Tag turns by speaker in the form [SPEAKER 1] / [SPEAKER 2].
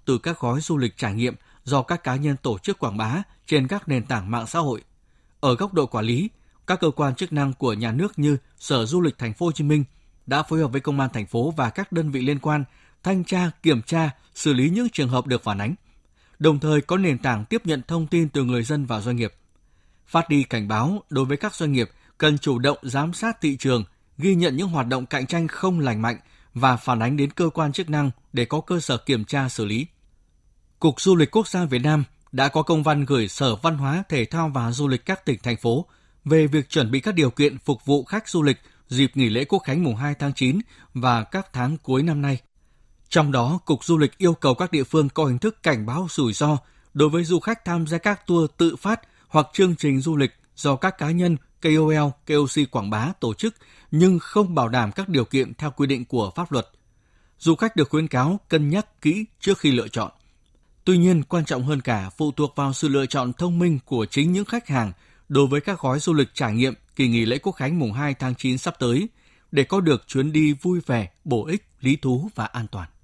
[SPEAKER 1] từ các gói du lịch trải nghiệm do các cá nhân tổ chức quảng bá trên các nền tảng mạng xã hội. Ở góc độ quản lý, các cơ quan chức năng của nhà nước như Sở Du lịch Thành phố Hồ Chí Minh đã phối hợp với Công an thành phố và các đơn vị liên quan thanh tra, kiểm tra, xử lý những trường hợp được phản ánh. Đồng thời có nền tảng tiếp nhận thông tin từ người dân và doanh nghiệp. Phát đi cảnh báo đối với các doanh nghiệp cần chủ động giám sát thị trường, ghi nhận những hoạt động cạnh tranh không lành mạnh và phản ánh đến cơ quan chức năng để có cơ sở kiểm tra xử lý. Cục Du lịch Quốc gia Việt Nam đã có công văn gửi Sở Văn hóa, Thể thao và Du lịch các tỉnh, thành phố về việc chuẩn bị các điều kiện phục vụ khách du lịch dịp nghỉ lễ Quốc khánh mùng 2 tháng 9 và các tháng cuối năm nay. Trong đó, Cục Du lịch yêu cầu các địa phương có hình thức cảnh báo rủi ro đối với du khách tham gia các tour tự phát hoặc chương trình du lịch do các cá nhân, KOL, KOC quảng bá tổ chức nhưng không bảo đảm các điều kiện theo quy định của pháp luật. Du khách được khuyến cáo cân nhắc kỹ trước khi lựa chọn. Tuy nhiên, quan trọng hơn cả phụ thuộc vào sự lựa chọn thông minh của chính những khách hàng đối với các gói du lịch trải nghiệm kỳ nghỉ lễ Quốc khánh mùng 2 tháng 9 sắp tới để có được chuyến đi vui vẻ, bổ ích, lý thú và an toàn.